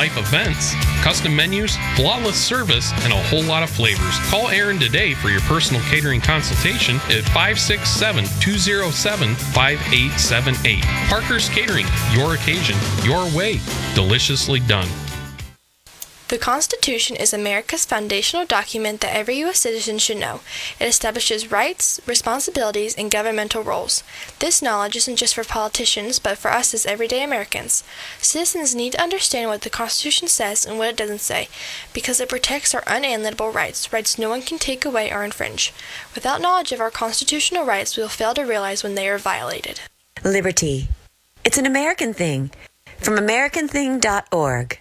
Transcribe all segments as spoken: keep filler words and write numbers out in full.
life events, custom menus, flawless service, and a whole lot of flavors. Call Aaron today for your personal catering consultation at five six seven, two zero seven, five eight seven eight. Parker's Catering, your occasion, your way. Deliciously done. The Constitution is America's foundational document that every U S citizen should know. It establishes rights, responsibilities, and governmental roles. This knowledge isn't just for politicians, but for us as everyday Americans. Citizens need to understand what the Constitution says and what it doesn't say, because it protects our unalienable rights, rights no one can take away or infringe. Without knowledge of our constitutional rights, we will fail to realize when they are violated. Liberty. It's an American thing. From American thing dot org.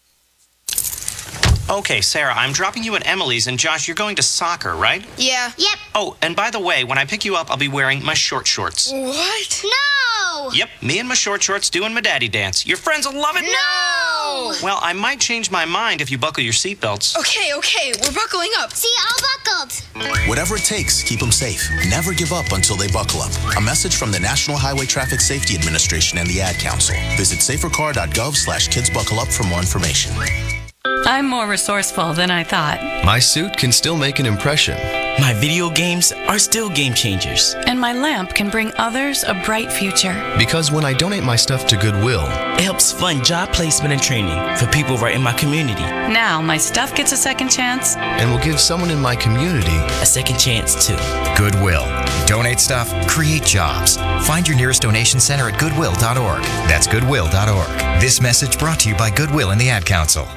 Okay, Sarah, I'm dropping you at Emily's, and Josh, you're going to soccer, right? Yeah. Yep. Oh, and by the way, when I pick you up, I'll be wearing my short shorts. What? No! Yep, me and my short shorts doing my daddy dance. Your friends will love it. No! Well, I might change my mind if you buckle your seatbelts. Okay, okay, we're buckling up. See, all buckled. Whatever it takes, keep them safe. Never give up until they buckle up. A message from the National Highway Traffic Safety Administration and the Ad Council. Visit safercar dot gov slash kids buckle up for more information. I'm more resourceful than I thought. My suit can still make an impression. My video games are still game changers. And my lamp can bring others a bright future. Because when I donate my stuff to Goodwill, it helps fund job placement and training for people right in my community. Now my stuff gets a second chance. And will give someone in my community a second chance too. Goodwill. Donate stuff, create jobs. Find your nearest donation center at goodwill dot org. That's goodwill dot org. This message brought to you by Goodwill and the Ad Council.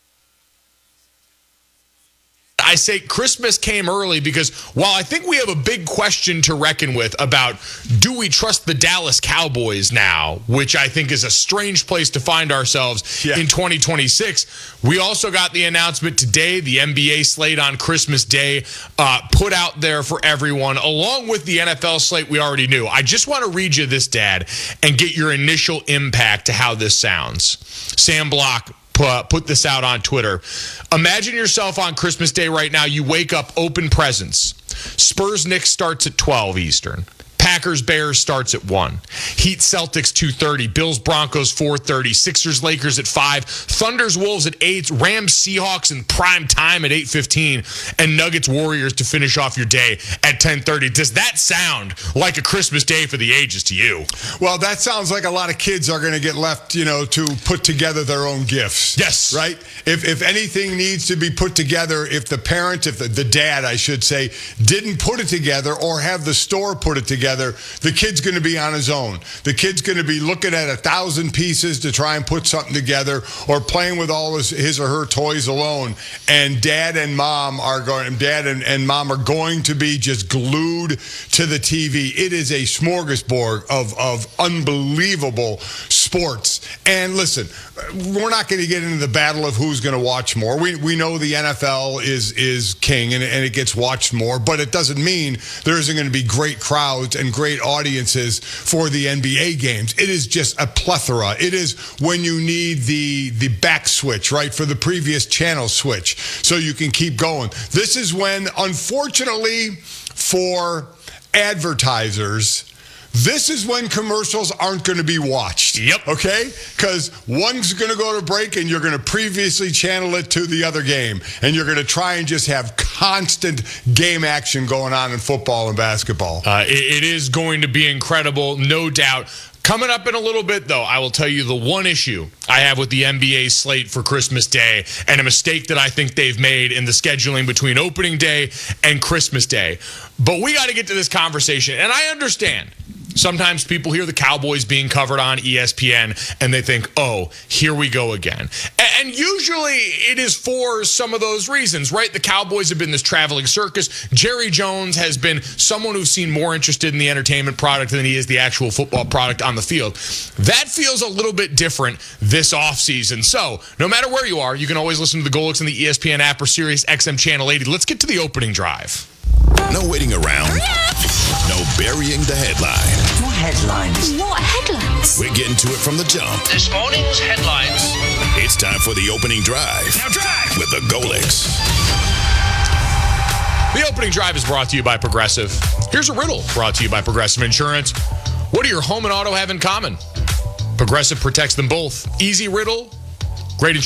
I say Christmas came early because while I think we have a big question to reckon with about do we trust the Dallas Cowboys now, which I think is a strange place to find ourselves yeah. in twenty twenty-six, we also got the announcement today, the N B A slate on Christmas Day uh, put out there for everyone, along with the N F L slate we already knew. I just want to read you this, Dad, and get your initial impact to how this sounds. Sam Block put this out on Twitter. Imagine yourself on Christmas Day right now. You wake up, open presents. Spurs Knicks starts at twelve Eastern. Packers Bears starts at one. Heat Celtics two thirty. Bills Broncos four thirty. Sixers Lakers at five. Thunders Wolves at eight. Rams Seahawks in prime time at eight fifteen. And Nuggets Warriors to finish off your day at ten thirty. Does that sound like a Christmas day for the ages to you? Well, that sounds like a lot of kids are going to get left, you know, to put together their own gifts. Yes. Right? If if anything needs to be put together, if the parent, if the, the dad, I should say, didn't put it together or have the store put it together, the kid's going to be on his own. The kid's going to be looking at a thousand pieces to try and put something together or playing with all his, his or her toys alone. And dad and mom are going, dad and, and mom are going to be just glued to the T V. It is a smorgasbord of, of unbelievable sports. And listen, we're not going to get into the battle of who's going to watch more. We we know the N F L is is king and, and it gets watched more, but it doesn't mean there isn't going to be great crowds and great audiences for the N B A games. It is just a plethora. It is when you need the the back switch, right, for the previous channel switch, so you can keep going. This is when, unfortunately, for advertisers, this is when commercials aren't going to be watched. Yep. Okay? Because one's going to go to break and you're going to previously channel it to the other game. And you're going to try and just have constant game action going on in football and basketball. Uh, it, it is going to be incredible, no doubt. Coming up in a little bit, though, I will tell you the one issue I have with the N B A slate for Christmas Day and a mistake that I think they've made in the scheduling between opening day and Christmas Day. But we got to get to this conversation, and I understand. Sometimes people hear the Cowboys being covered on E S P N and they think, oh, here we go again. And usually it is for some of those reasons, right? The Cowboys have been this traveling circus. Jerry Jones has been someone who's seen more interested in the entertainment product than he is the actual football product on the field. That feels a little bit different this offseason. So no matter where you are, you can always listen to the Golix on the E S P N app or Sirius X M Channel eighty. Let's get to the opening drive. No waiting around. No burying the headline. What headlines? What headlines? We're getting to it from the jump. This morning's headlines. It's time for the opening drive. Now drive! With the Golix. The opening drive is brought to you by Progressive. Here's a riddle brought to you by Progressive Insurance. What do your home and auto have in common? Progressive protects them both. Easy riddle. Great insurance.